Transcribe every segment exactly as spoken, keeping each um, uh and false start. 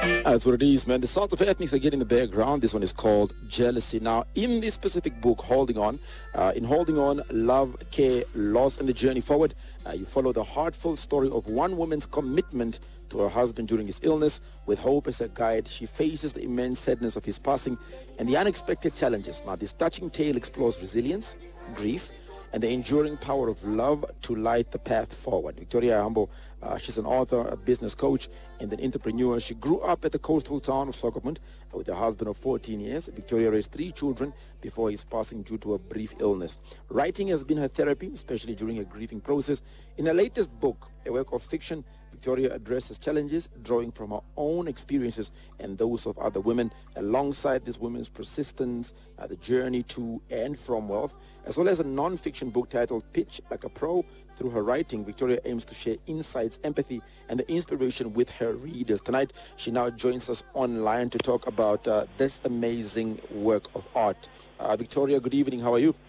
That's what it is, man. The Sons of Ethnics again in the background. This one is called Jealousy. Now, in this specific book, Holding On, uh, in Holding On, Love, Care, Loss, and the Journey Forward, uh, you follow the heartfelt story of one woman's commitment to her husband during his illness. With hope as a guide, she faces the immense sadness of his passing and the unexpected challenges. Now, this touching tale explores resilience, grief, and the enduring power of love to light the path forward. Victoria Ayambo, uh, she's an author, a business coach, and an entrepreneur. She grew up at the coastal town of Swakopmund with a husband of fourteen years. Victoria raised three children before his passing due to a brief illness. Writing has been her therapy, especially during her grieving process. In her latest book, a work of fiction, Victoria addresses challenges, drawing from her own experiences and those of other women. Alongside this women's persistence, uh, the journey to and from wealth, as well as a non-fiction book titled Pitch Like a Pro. Through her writing, Victoria aims to share insights, empathy, and the inspiration with her readers. Tonight, she now joins us online to talk about uh, this amazing work of art. Uh, Victoria, good evening. How are you?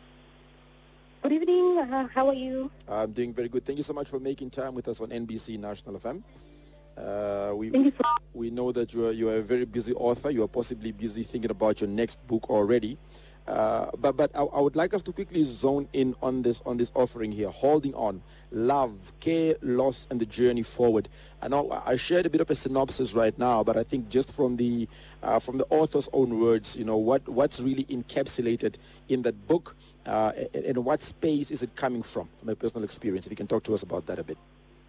Good evening. Uh, how are you? I'm doing very good. Thank you so much for making time with us on N B C National F M. Uh, we, Thank you so we know that you are, you are a very busy author. You are possibly busy thinking about your next book already. Uh, but but I, I would like us to quickly zone in on this on this offering here, Holding On, Love, Care, Loss, and the Journey Forward. I know I shared a bit of a synopsis right now, but I think just from the uh, from the author's own words, you know, what what's really encapsulated in that book, uh, and, and what space is it coming from, from my personal experience? If you can talk to us about that a bit.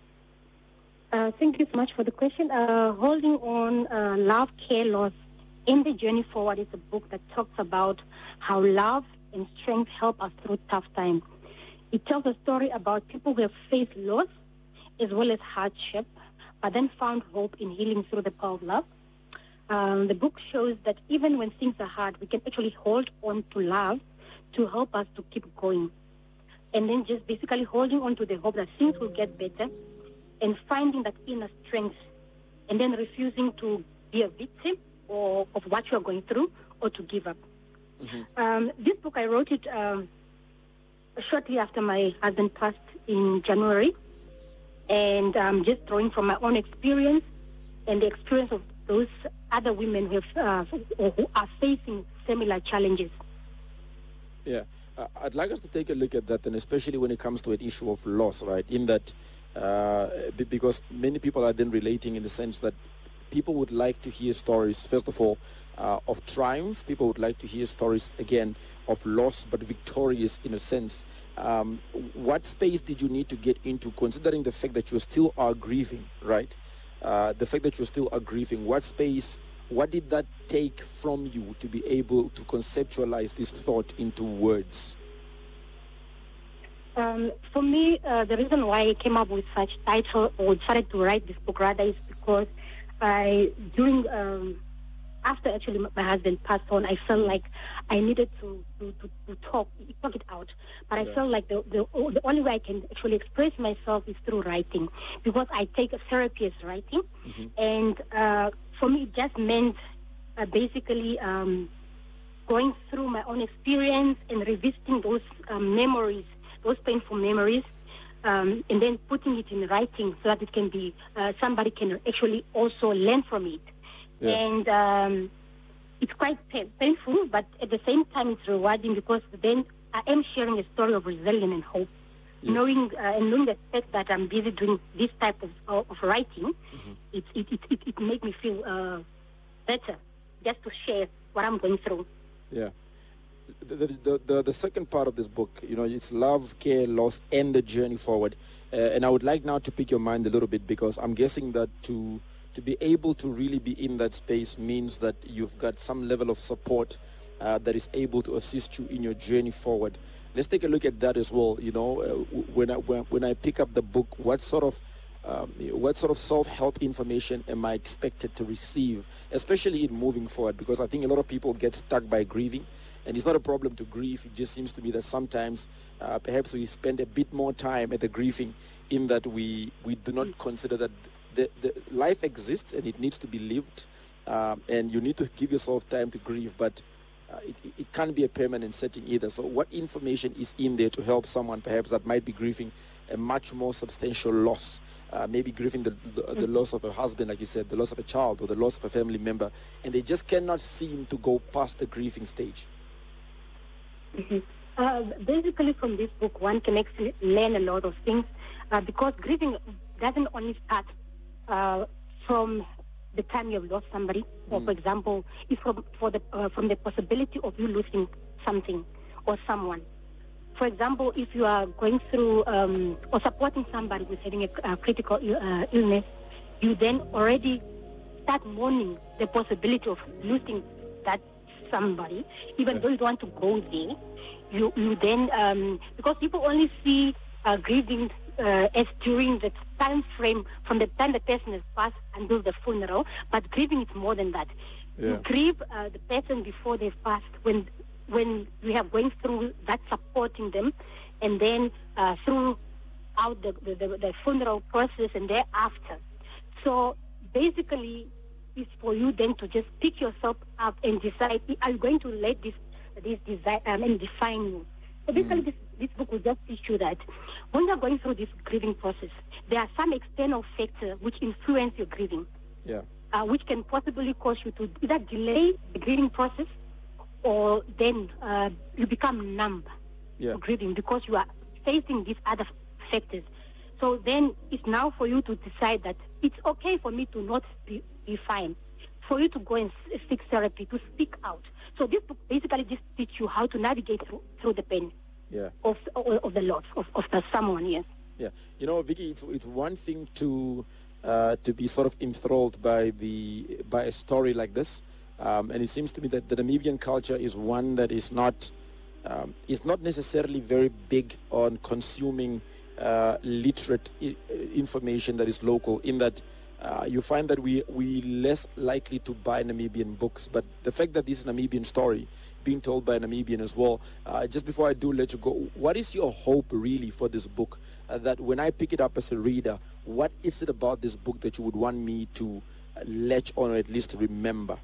Uh, thank you so much for the question. Uh, Holding On, uh, Love, Care, Loss, in the Journey Forward is a book that talks about how love and strength help us through tough times. It tells a story about people who have faced loss as well as hardship, but then found hope in healing through the power of love. Um, the book shows that even when things are hard, we can actually hold on to love to help us to keep going. And then just basically holding on to the hope that things will get better and finding that inner strength, and then refusing to be a victim or of what you are going through or to give up. Mm-hmm. Um, this book, I wrote it um, shortly after my husband passed in January, and um, just drawing from my own experience and the experience of those other women who, have, uh, who are facing similar challenges. Yeah, uh, I'd like us to take a look at that, and especially when it comes to an issue of loss, right? In that, uh, because many people are then relating in the sense that people would like to hear stories, first of all, uh, of triumph. People would like to hear stories, again, of loss, but victorious in a sense. Um, what space did you need to get into, considering the fact that you still are grieving, right? Uh, the fact that you still are grieving, what space, what did that take from you to be able to conceptualize this thought into words? Um, for me, uh, the reason why I came up with such title or started to write this book rather is because I, during, um, after actually my husband passed on, I felt like I needed to, to, to, to talk, talk it out. But I yeah. felt like the, the the only way I can actually express myself is through writing, because I take a therapy as writing. Mm-hmm. And uh, for me, it just meant uh, basically um, going through my own experience and revisiting those um, memories, those painful memories, Um, and then putting it in writing so that it can be, uh, somebody can actually also learn from it. Yeah. And um, it's quite pain, painful, but at the same time it's rewarding, because then I am sharing a story of resilience and hope. Yes. Knowing uh, and knowing the fact that I'm busy doing this type of, of, of writing, mm-hmm. it, it, it, it, it makes me feel uh, better just to share what I'm going through. Yeah. The, the, the, the second part of this book, you know, it's love, care, loss, and the journey forward. Uh, and I would like now to pick your mind a little bit, because I'm guessing that to to be able to really be in that space means that you've got some level of support uh, that is able to assist you in your journey forward. Let's take a look at that as well. You know, uh, when I when, when I pick up the book, what sort of Um, what sort of self-help information am I expected to receive, especially in moving forward? Because I think a lot of people get stuck by grieving, and it's not a problem to grieve. It just seems to be that sometimes uh, perhaps we spend a bit more time at the grieving, in that we, we do not consider that the, the life exists and it needs to be lived, um, and you need to give yourself time to grieve, but uh, it, it can't be a permanent setting either. So what information is in there to help someone perhaps that might be grieving a much more substantial loss. Uh, maybe grieving the, the, the loss of a husband, like you said, the loss of a child, or the loss of a family member, and they just cannot seem to go past the grieving stage. Mm-hmm. Uh, basically, from this book, one can actually learn a lot of things uh, because grieving doesn't only start uh, from the time you have lost somebody, or Mm. for example, it's from for the uh, from the possibility of you losing something or someone. For example, if you are going through um, or supporting somebody who's having a, a critical Ill, uh, illness, you then already start mourning the possibility of losing that somebody, even Yeah. though you don't want to go there. You you then um, because people only see uh, grieving uh, as during the time frame from the time the person has passed until the funeral, but grieving is more than that. Yeah. You grieve uh, the person before they've passed when when we are going through that, supporting them, and then uh, throughout the, the, the, the funeral process and thereafter. So basically, it's for you then to just pick yourself up and decide, are you going to let this this design um, and define you? So basically, Mm. this, this book will just teach you that when you're going through this grieving process, there are some external factors which influence your grieving, Yeah. uh, which can possibly cause you to either delay the grieving process, or then uh, you become numb Yeah. to grieving because you are facing these other factors. So then it's now for you to decide that it's okay for me to not be, be fine, for you to go and s- seek therapy, to speak out. So this book basically just teach you how to navigate through, through the pain Yeah. of, of the loss of, of the someone, yes. Yeah, you know, Vicky, it's it's one thing to uh, to be sort of enthralled by the by a story like this, um, and it seems to me that the Namibian culture is one that is not um, is not necessarily very big on consuming uh, literate I- information that is local. In that, uh, you find that we we less likely to buy Namibian books, but the fact that this Namibian story being told by a Namibian as well. Uh, just before I do let you go, what is your hope really for this book? Uh, that when I pick it up as a reader, what is it about this book that you would want me to uh, latch on, or at least remember?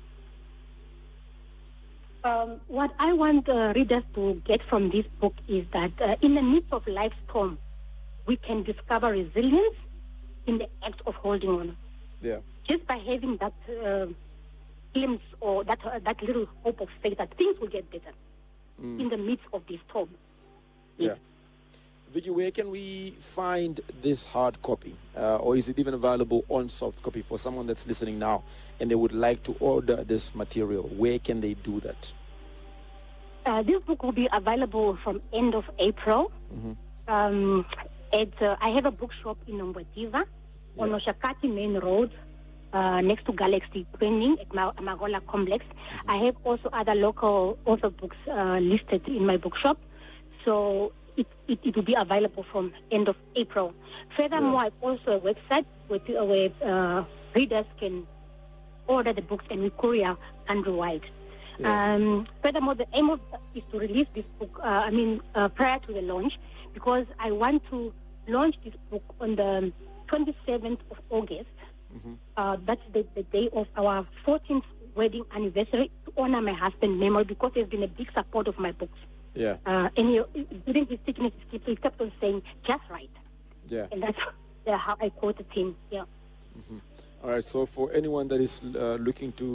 Um, what I want uh, readers to get from this book is that uh, in the midst of life's storm, we can discover resilience in the act of holding on. Yeah. Just by having that uh, glimpse or that uh, that little hope of faith that things will get better Mm. in the midst of this storm. Yeah. Vicky, where can we find this hard copy? Uh, or is it even available on soft copy for someone that's listening now and they would like to order this material? Where can they do that? Uh, this book will be available from end of April. Mm-hmm. Um, at, uh, I have a bookshop in Nombodiva on Yeah. Oshakati Main Road, uh, next to Galaxy Printing at Ma- Magola Complex. Mm-hmm. I have also other local author books uh, listed in my bookshop. So it, it, it will be available from end of April. Furthermore, Yeah. I have also a website where, where uh, readers can order the books and we courier countrywide. Yeah. Um, furthermore, the aim of is to release this book, uh, I mean, uh, prior to the launch, because I want to launch this book on the twenty-seventh of August. Mm-hmm. Uh, that's the, the day of our fourteenth wedding anniversary, to honor my husband's memory, because he's been a big support of my books. Yeah. Uh, and he, during his sickness, he kept- he kept on saying, just right. Yeah. And that's uh, how I quoted him. Yeah. All right. So for anyone that is uh, looking to